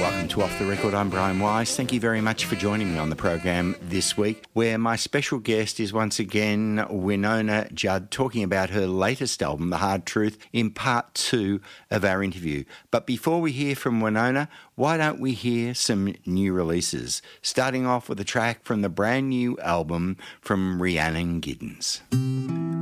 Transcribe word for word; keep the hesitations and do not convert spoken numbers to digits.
Welcome to Off the Record. I'm Brian Wise. Thank you very much for joining me on the program this week, where my special guest is once again Wynona Judd, talking about her latest album, The Hard Truth, in part two of our interview. But before we hear from Wynona, why don't we hear some new releases, starting off with a track from the brand new album from Rhiannon Giddens.